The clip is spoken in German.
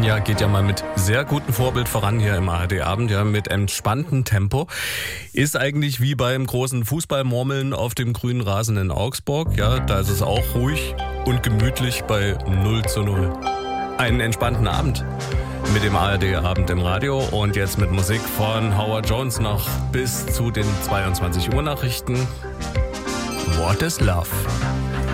Anja geht ja mal mit sehr gutem Vorbild voran hier im ARD-Abend, ja, mit entspanntem Tempo. Ist eigentlich wie beim großen Fußballmurmeln auf dem grünen Rasen in Augsburg, ja, da ist es auch ruhig und gemütlich bei 0:0. Einen entspannten Abend mit dem ARD-Abend im Radio und jetzt mit Musik von Howard Jones noch bis zu den 22 Uhr Nachrichten. What is Love?